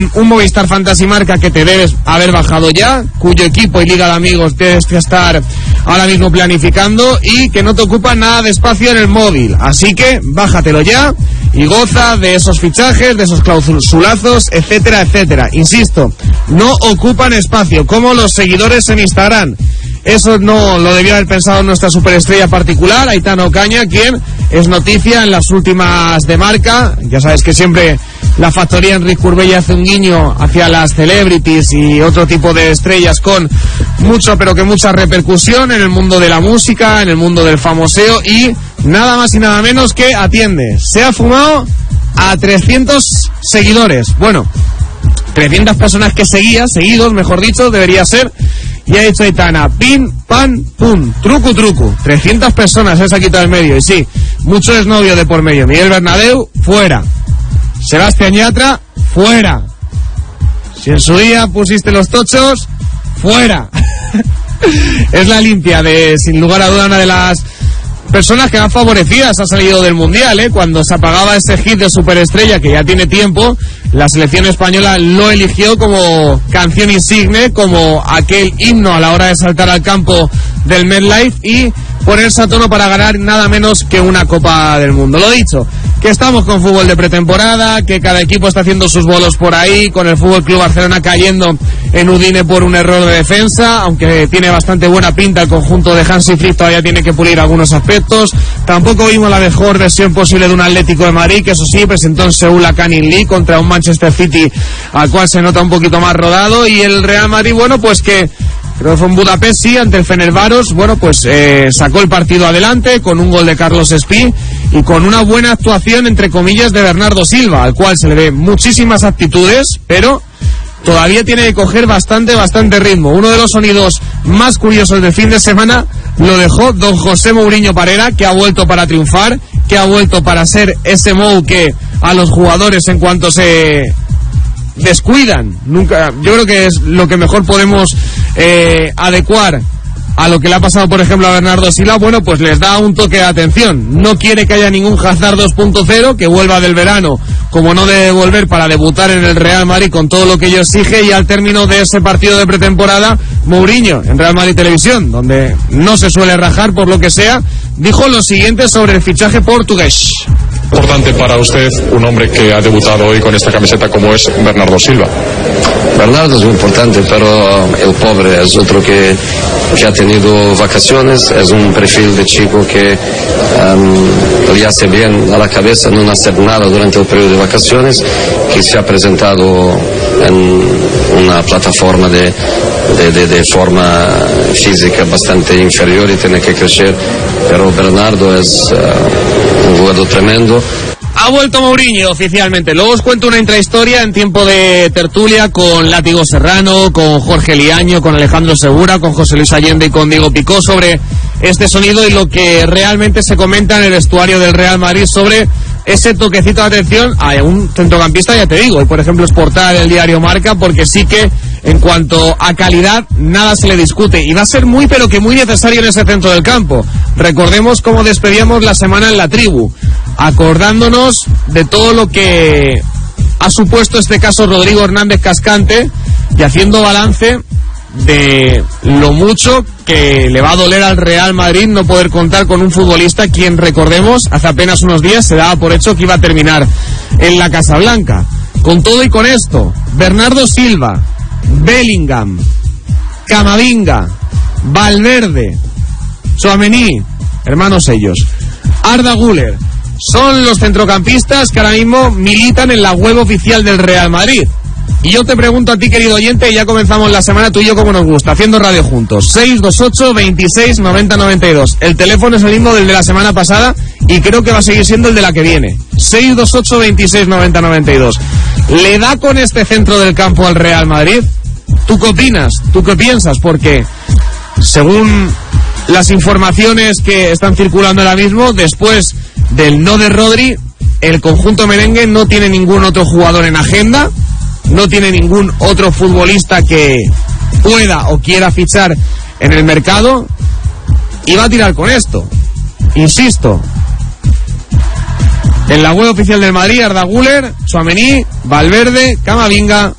un Movistar Fantasy Marca que te debes haber bajado ya, cuyo equipo y liga de amigos debes que estar ahora mismo planificando y que no te ocupa nada de espacio en el móvil. Así que bájatelo ya y goza de esos fichajes, de esos clausulazos, etcétera, etcétera. Insisto, no ocupan espacio, como los seguidores en Instagram. Eso no lo debía haber pensado nuestra superestrella particular, Aitana Ocaña, quien es noticia en las últimas de Marca. Ya sabes que siempre la factoría Enric Curbella hace un guiño hacia las celebrities y otro tipo de estrellas con mucho, pero que mucha repercusión en el mundo de la música, en el mundo del famoseo, y nada más y nada menos que atiende. Se ha fumado a 300 seguidores. Bueno, 300 personas que seguidos, mejor dicho, debería ser. Y ha dicho Aitana, pin, pan, pum, truco, truco. 300 personas se ha quitado el medio. Y sí, mucho exnovio de por medio. Miguel Bernabéu, fuera. Sebastián Yatra, fuera. Si en su día pusiste los tochos, fuera. Es la limpia de, sin lugar a duda, una de las personas que más favorecidas ha salido del Mundial, Cuando se apagaba ese hit de superestrella que ya tiene tiempo, la selección española lo eligió como canción insigne, como aquel himno a la hora de saltar al campo del MetLife y ponerse a tono para ganar nada menos que una Copa del Mundo. Lo dicho, que estamos con fútbol de pretemporada, que cada equipo está haciendo sus bolos por ahí, con el Fútbol Club Barcelona cayendo en Udine por un error de defensa, aunque tiene bastante buena pinta el conjunto de Hansi Flick, todavía tiene que pulir algunos aspectos. Tampoco vimos la mejor versión posible de un Atlético de Madrid, que eso sí, presentó en Seúl la Canning League contra un Manchester City al cual se nota un poquito más rodado, y el Real Madrid, bueno, pues que creo que fue en Budapest, sí, ante el Fenerbahçe, bueno, pues sacó el partido adelante con un gol de Carlos Espí y con una buena actuación, entre comillas, de Bernardo Silva, al cual se le ve muchísimas aptitudes, pero todavía tiene que coger bastante ritmo. Uno de los sonidos más curiosos del fin de semana lo dejó don José Mourinho Parera, que ha vuelto para triunfar, que ha vuelto para ser ese Mou que a los jugadores, en cuanto se descuidan, nunca, yo creo que es lo que mejor podemos adecuar a lo que le ha pasado, por ejemplo, a Bernardo Silva, bueno, pues les da un toque de atención. No quiere que haya ningún Hazard 2.0, que vuelva del verano, como no debe volver, para debutar en el Real Madrid con todo lo que ello exige, y al término de ese partido de pretemporada, Mourinho, en Real Madrid Televisión, donde no se suele rajar por lo que sea, dijo lo siguiente sobre el fichaje portugués. Importante para usted un hombre que ha debutado hoy con esta camiseta como es Bernardo Silva. Bernardo es muy importante, pero el pobre es otro que ha tenido vacaciones, es un perfil de chico que le hace bien a la cabeza no hacer nada durante el periodo de vacaciones, que se ha presentado en una plataforma de forma física bastante inferior y tiene que crecer, pero Bernardo es un jugador tremendo. Ha vuelto Mourinho oficialmente. Luego os cuento una intrahistoria en tiempo de tertulia con Látigo Serrano, con Jorge Liaño, con Alejandro Segura, con José Luis Allende y con Diego Picó sobre este sonido y lo que realmente se comenta en el vestuario del Real Madrid sobre ese toquecito de atención a un centrocampista, ya te digo, y por ejemplo es portada del diario Marca, porque sí que en cuanto a calidad nada se le discute y va a ser muy pero que muy necesario en ese centro del campo. Recordemos cómo despedíamos la semana en la tribu, acordándonos de todo lo que ha supuesto este caso Rodrigo Hernández Cascante y haciendo balance de lo mucho que le va a doler al Real Madrid no poder contar con un futbolista quien, recordemos, hace apenas unos días se daba por hecho que iba a terminar en la Casa Blanca. Con todo y con esto, Bernardo Silva, Bellingham, Camavinga, Valverde, Tchouaméni, hermanos ellos, Arda Güler, son los centrocampistas que ahora mismo militan en la web oficial del Real Madrid. Y yo te pregunto a ti, querido oyente, y ya comenzamos la semana tú y yo como nos gusta, haciendo radio juntos. 628 26 90 92. El teléfono es el mismo del de la semana pasada y creo que va a seguir siendo el de la que viene. 628 26 90 92. ¿Le da con este centro del campo al Real Madrid? ¿Tú qué opinas? ¿Tú qué piensas? Porque según las informaciones que están circulando ahora mismo, después del no de Rodri, el conjunto merengue no tiene ningún otro jugador en agenda, no tiene ningún otro futbolista que pueda o quiera fichar en el mercado y va a tirar con esto. Insisto, en la web oficial del Madrid, Arda Güler, Tchouaméni, Valverde, Camavinga,